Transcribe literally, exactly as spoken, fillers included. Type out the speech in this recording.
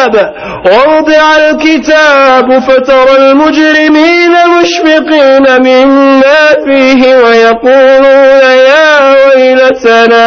الكتاب ووضع الكتاب فترى المجرمين مشفقين مما فيه ويقولون يا ويلتنا